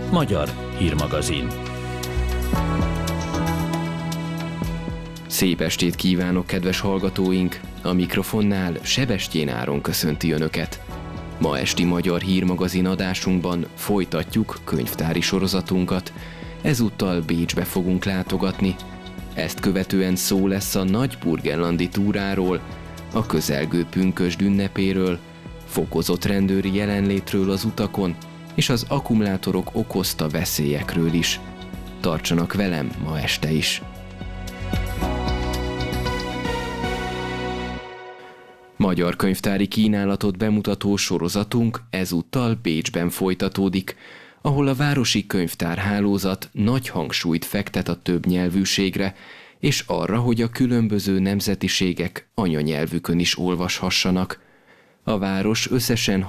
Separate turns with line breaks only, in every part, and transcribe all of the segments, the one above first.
Magyar hírmagazin.
Szép estét kívánok, kedves hallgatóink! A mikrofonnál Sebestyén Áron köszönti Önöket. Ma esti Magyar hírmagazin adásunkban folytatjuk könyvtári sorozatunkat. Ezúttal Bécsbe fogunk látogatni. Ezt követően szó lesz a nagy burgenlandi túráról, a közelgő pünkösd ünnepéről, fokozott rendőri jelenlétről az utakon, és az akkumulátorok okozta veszélyekről is. Tartsanak velem ma este is! Magyar könyvtári kínálatot bemutató sorozatunk ezúttal Bécsben folytatódik, ahol a városi könyvtárhálózat nagy hangsúlyt fektet a többnyelvűségre, és arra, hogy a különböző nemzetiségek anyanyelvükön is olvashassanak. A város összesen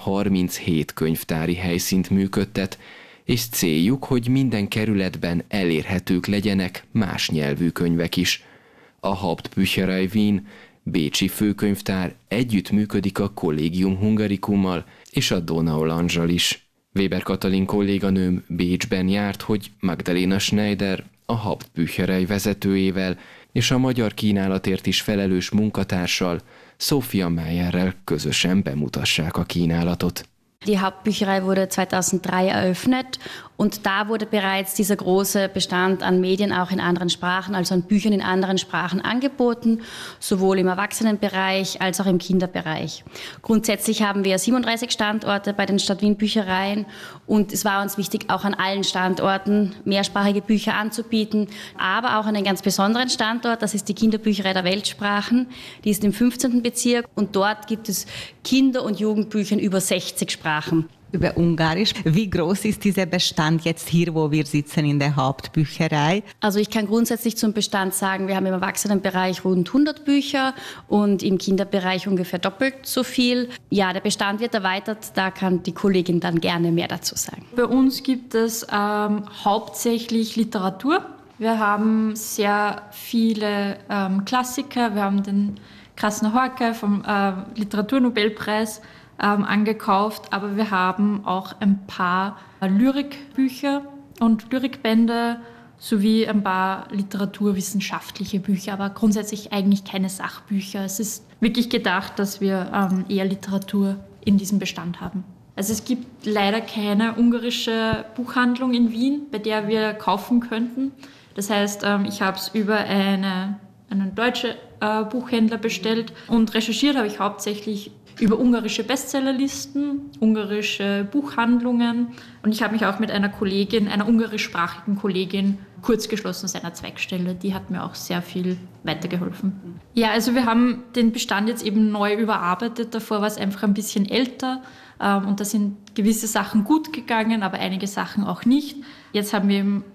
37 könyvtári helyszínt működtet, és céljuk, hogy minden kerületben elérhetők legyenek más nyelvű könyvek is. A Hauptbücherei Wien bécsi főkönyvtár együttműködik a Collegium Hungaricummal és a Donaulandzsal is. Weber Katalin kolléganőm Bécsben járt, hogy Magdalena Schneider, a Hauptbücherei vezetőjével és a magyar kínálatért is felelős munkatársal, Sophia Meyerrel közösen bemutassák a kínálatot.
Die Hauptbücherei wurde 2003 eröffnet und da wurde bereits dieser große Bestand an Medien auch in anderen Sprachen, also an Büchern in anderen Sprachen angeboten, sowohl im Erwachsenenbereich als auch im Kinderbereich. Grundsätzlich haben wir 37 Standorte bei den Stadt Wien Büchereien und es war uns wichtig, auch an allen Standorten mehrsprachige Bücher anzubieten, aber auch einen ganz besonderen Standort, das ist die Kinderbücherei der Weltsprachen, die ist im 15. Bezirk und dort gibt es Kinder- und Jugendbücher in über 60 Sprachen.
Über Ungarisch. Wie groß ist dieser Bestand jetzt hier, wo wir sitzen in der Hauptbücherei?
Also ich kann grundsätzlich zum Bestand sagen, wir haben im Erwachsenenbereich rund 100 Bücher und im Kinderbereich ungefähr doppelt so viel. Ja, der Bestand wird erweitert, da kann die Kollegin dann gerne mehr dazu sagen.
Bei uns gibt es hauptsächlich Literatur. Wir haben sehr viele Klassiker. Wir haben den Krasner Horkay vom Literaturnobelpreis angekauft, aber wir haben auch ein paar Lyrikbücher und Lyrikbände sowie ein paar literaturwissenschaftliche Bücher, aber grundsätzlich eigentlich keine Sachbücher. Es ist wirklich gedacht, dass wir eher Literatur in diesem Bestand haben. Also es gibt leider keine ungarische Buchhandlung in Wien, bei der wir kaufen könnten. Das heißt, ich habe es über einen deutschen Buchhändler bestellt und recherchiert habe ich hauptsächlich über ungarische Bestsellerlisten, ungarische Buchhandlungen und ich habe mich auch mit einer Kollegin, einer ungarischsprachigen Kollegin, kurzgeschlossen aus einer Zweigstelle. Die hat mir auch sehr viel weitergeholfen. Ja, also wir haben den Bestand jetzt eben neu überarbeitet. Davor war es einfach ein bisschen älter und da sind gewisse Sachen gut gegangen, aber einige Sachen auch nicht. Jetzt haben wir im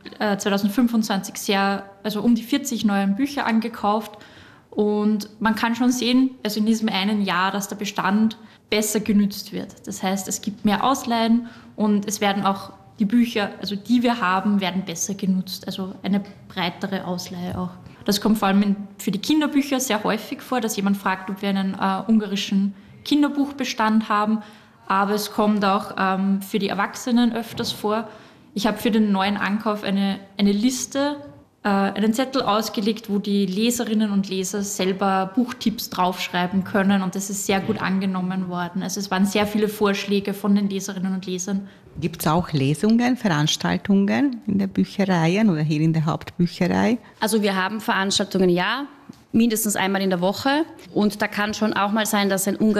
2025 um die 40 neue Bücher angekauft. Und man kann schon sehen, also in diesem einen Jahr, dass der Bestand besser genützt wird. Das heißt, es gibt mehr Ausleihen und es werden auch die Bücher, also die wir haben, werden besser genutzt. Also eine breitere Ausleihe auch. Das kommt vor allem für die Kinderbücher sehr häufig vor, dass jemand fragt, ob wir einen ungarischen Kinderbuchbestand haben. Aber es kommt auch für die Erwachsenen öfters vor. Ich habe für den neuen Ankauf eine Liste, einen Zettel ausgelegt, wo die Leserinnen und Leser selber Buchtipps draufschreiben können und das ist sehr gut angenommen worden. Also es waren sehr viele Vorschläge von den Leserinnen und Lesern.
Gibt es auch Lesungen, Veranstaltungen in den Büchereien oder hier in der Hauptbücherei?
Also wir haben Veranstaltungen, ja, mindestens einmal in der Woche und da kann schon auch mal sein, dass ein